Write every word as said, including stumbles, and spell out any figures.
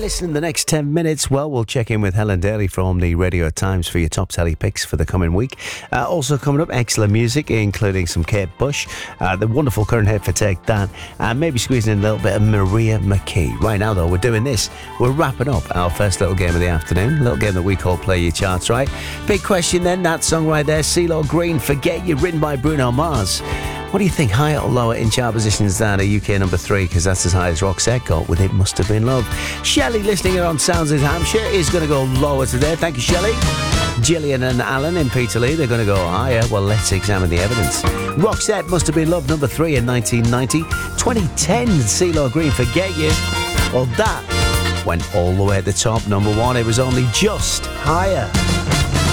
listen in the next ten minutes, well, we'll check in with Helen Daly from the Radio Times for your top telly picks for the coming week. Uh, also coming up, excellent music, including some Kate Bush, uh, the wonderful current hit for Take That, and maybe squeezing in a little bit of Maria McKee. Right now, though, we're doing this. We're wrapping up our first little game of the afternoon, a little game that we call Play Your Charts Right. Big question then, that song right there, CeeLo Green, Forget You, written by Bruno Mars. What do you think, higher or lower in chart positions than a U K number three? Because that's as high as Roxette got with It Must Have Been Love. Shelley, listening here on Sounds in Hampshire, is going to go lower today. Thank you, Shelley. Gillian and Alan in Peterlee, they're going to go higher. Well, let's examine the evidence. Roxette, Must Have Been Love, number three in nineteen ninety. twenty ten, CeeLo Green, Forget You. Well, that went all the way at the top. Number one, it was only just higher.